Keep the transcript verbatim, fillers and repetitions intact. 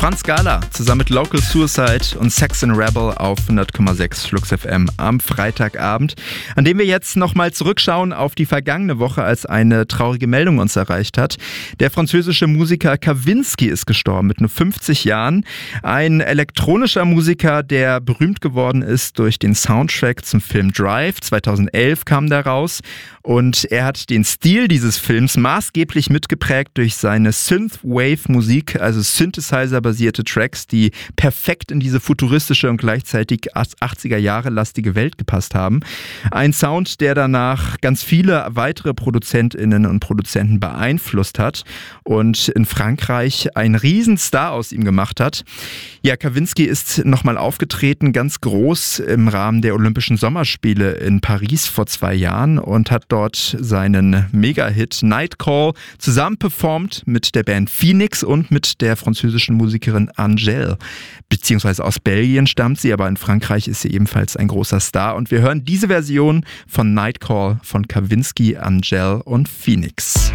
Franz Gala zusammen mit Local Suicide und Saxon Rebel auf hundert Komma sechs Flux F M am Freitagabend, an dem wir jetzt nochmal zurückschauen auf die vergangene Woche, als eine traurige Meldung uns erreicht hat. Der französische Musiker Kavinsky ist gestorben mit nur fünfzig Jahren. Ein elektronischer Musiker, der berühmt geworden ist durch den Soundtrack zum Film Drive. zweitausendelf kam der raus und er hat den Stil dieses Films maßgeblich mitgeprägt durch seine Synthwave-Musik, also Synthesizer-basierte Tracks, die perfekt in diese futuristische und gleichzeitig achtziger-Jahre-lastige Welt gepasst haben. Ein Sound, der danach ganz viele weitere ProduzentInnen und Produzenten beeinflusst hat und in Frankreich einen Riesenstar aus ihm gemacht hat. Ja, Kavinsky ist nochmal aufgetreten, ganz groß im Rahmen der Olympischen Sommerspiele in Paris vor zwei Jahren und hat dort seinen Mega-Hit Nightcall zusammen performt mit der Band Phoenix und mit der französischen Musikerin Angèle. Beziehungsweise aus Belgien stammt sie, aber in Frankreich ist sie ebenfalls ein großer Star. Und wir hören diese Version von Nightcall von Kavinsky, Angèle und Phoenix.